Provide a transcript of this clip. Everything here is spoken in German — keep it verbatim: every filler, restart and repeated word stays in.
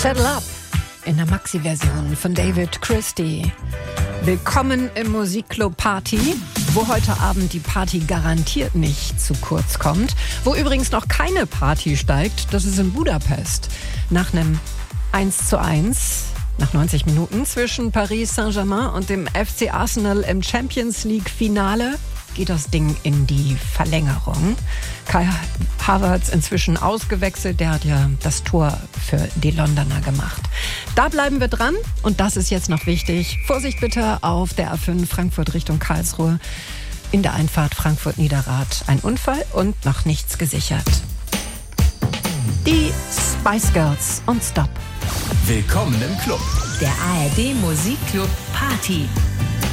Settle Up in der Maxi-Version von David Christie. Willkommen im Musikclub Party, wo heute Abend die Party garantiert nicht zu kurz kommt. Wo übrigens noch keine Party steigt, das ist in Budapest. Nach einem eins zu eins, nach neunzig Minuten zwischen Paris Saint-Germain und dem F C Arsenal im Champions League Finale geht das Ding in die Verlängerung. Kai Havertz inzwischen ausgewechselt, der hat ja das Tor für die Londoner gemacht. Da bleiben wir dran und das ist jetzt noch wichtig. Vorsicht bitte auf der A fünf Frankfurt Richtung Karlsruhe. In der Einfahrt Frankfurt-Niederrad ein Unfall und noch nichts gesichert. Die Spice Girls und Stop. Willkommen im Club. Der A R D Musikclub Party.